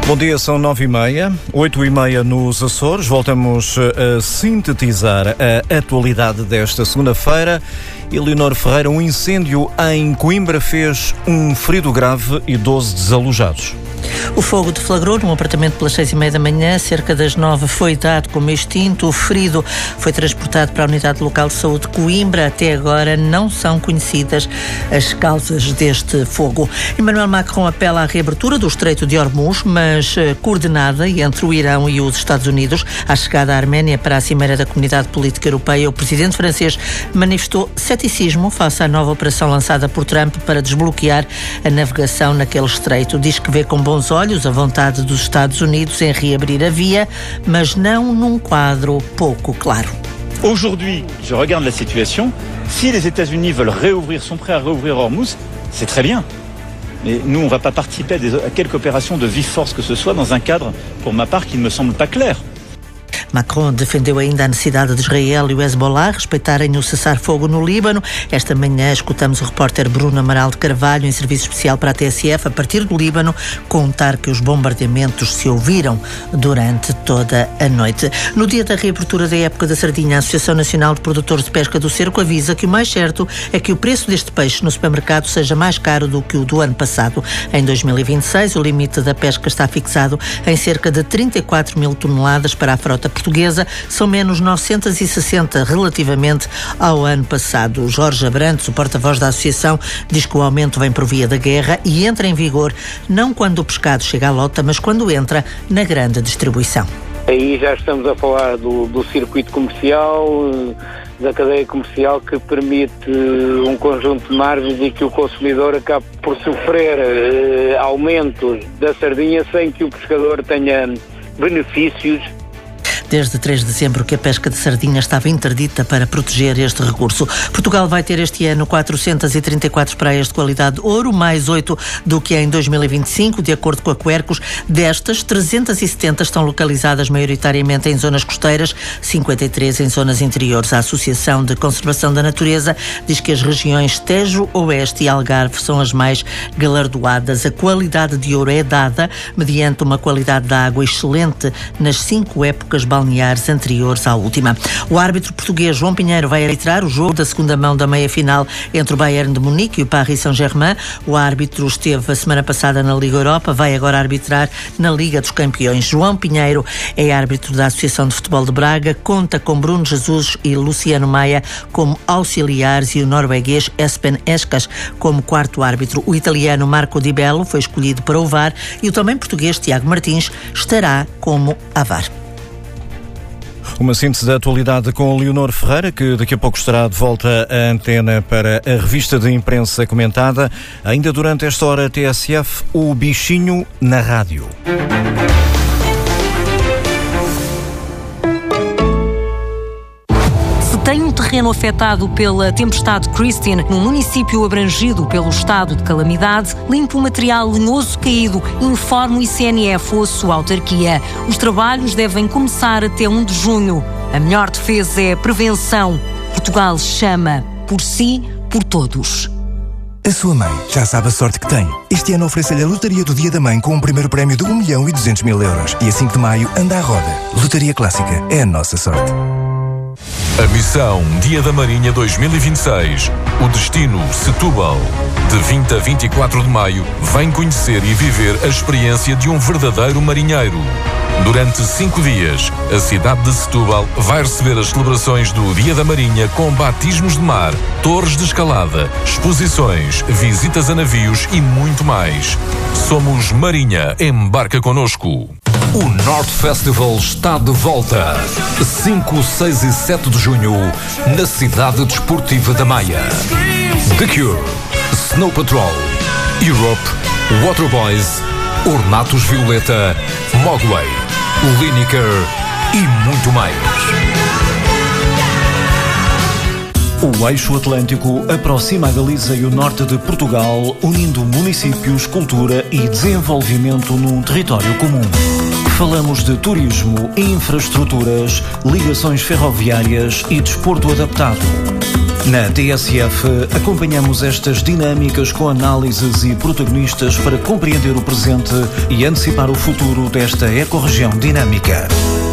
Bom dia, são 9h30, 8h30 nos Açores. Voltamos a sintetizar a atualidade desta segunda-feira. Eleonor Ferreira, um incêndio em Coimbra fez um ferido grave e 12 desalojados. O fogo deflagrou num apartamento pelas 6h30 da manhã, cerca das 9 foi dado como extinto. O ferido foi transportado para a Unidade Local de Saúde de Coimbra. Até agora não são conhecidas as causas deste fogo. Emmanuel Macron apela à reabertura do Estreito de Hormuz, mas coordenada entre o Irão e os Estados Unidos. À chegada à Arménia para a Cimeira da Comunidade Política Europeia, o presidente francês manifestou ceticismo face à nova operação lançada por Trump para desbloquear a navegação naquele estreito. Diz que vê com bons olhos a vontade dos Estados Unidos em reabrir a via, mas não num quadro pouco claro. Aujourd'hui, je regarde la situation. Si les États-Unis veulent réouvrir, sont prêts à réouvrir Hormuz, c'est très bien. Mais nous, on ne va pas participer à quelque opération de vive force que ce soit dans un cadre, pour ma part, qui ne me semble pas clair. Macron defendeu ainda a necessidade de Israel e o Hezbollah respeitarem o cessar-fogo no Líbano. Esta manhã escutamos o repórter Bruno Amaral de Carvalho, em serviço especial para a TSF, a partir do Líbano, contar que os bombardeamentos se ouviram durante toda a noite. No dia da reabertura da época da sardinha, a Associação Nacional de Produtores de Pesca do Cerco avisa que o mais certo é que o preço deste peixe no supermercado seja mais caro do que o do ano passado. Em 2026, o limite da pesca está fixado em cerca de 34 mil toneladas para a frota portuguesa, são menos 960 relativamente ao ano passado. Jorge Abrantes, o porta-voz da associação, diz que o aumento vem por via da guerra e entra em vigor não quando o pescado chega à lota, mas quando entra na grande distribuição. Aí já estamos a falar do circuito comercial, da cadeia comercial, que permite um conjunto de margens e que o consumidor acabe por sofrer aumentos da sardinha sem que o pescador tenha benefícios. Desde 3 de dezembro que a pesca de sardinha estava interdita para proteger este recurso. Portugal vai ter este ano 434 praias de qualidade ouro, mais 8 do que em 2025, de acordo com a Quercus. Destas, 370 estão localizadas maioritariamente em zonas costeiras, 53 em zonas interiores. A Associação de Conservação da Natureza diz que as regiões Tejo, Oeste e Algarve são as mais galardoadas. A qualidade de ouro é dada mediante uma qualidade da água excelente nas 5 épocas balneares anteriores à última. O árbitro português João Pinheiro vai arbitrar o jogo da segunda mão da meia-final entre o Bayern de Munique e o Paris Saint-Germain. O árbitro esteve a semana passada na Liga Europa, vai agora arbitrar na Liga dos Campeões. João Pinheiro é árbitro da Associação de Futebol de Braga, conta com Bruno Jesus e Luciano Maia como auxiliares e o norueguês Espen Eskas como quarto árbitro. O italiano Marco Di Bello foi escolhido para o VAR e o também português Tiago Martins estará como VAR. Uma síntese da atualidade com Eleonor Ferreira, que daqui a pouco estará de volta à antena para a revista de imprensa comentada. Ainda durante esta hora, TSF, o bichinho na rádio. Tem um terreno afetado pela tempestade Christine, num município abrangido pelo estado de calamidade, limpa o material lenhoso caído, informa o ICNF ou a sua autarquia. Os trabalhos devem começar até 1 de junho. A melhor defesa é a prevenção. Portugal chama por si, por todos. A sua mãe já sabe a sorte que tem. Este ano oferece-lhe a Lotaria do Dia da Mãe com um primeiro prémio de 1.200.000 euros. E a 5 de maio anda à roda. Lotaria Clássica é a nossa sorte. A missão Dia da Marinha 2026. O destino Setúbal. De 20 a 24 de maio, vem conhecer e viver a experiência de um verdadeiro marinheiro. Durante 5 dias, a cidade de Setúbal vai receber as celebrações do Dia da Marinha com batismos de mar, torres de escalada, exposições, visitas a navios e muito mais. Somos Marinha, embarca connosco. O North Festival está de volta. 5, 6 e 7 de junho, na cidade desportiva da Maia. The Cure, Snow Patrol, Europe, Waterboys, Ornatos Violeta, Mogwai, Lineker e muito mais. O Eixo Atlântico aproxima a Galiza e o norte de Portugal, unindo municípios, cultura e desenvolvimento num território comum. Falamos de turismo, infraestruturas, ligações ferroviárias e desporto adaptado. Na TSF, acompanhamos estas dinâmicas com análises e protagonistas para compreender o presente e antecipar o futuro desta ecorregião dinâmica.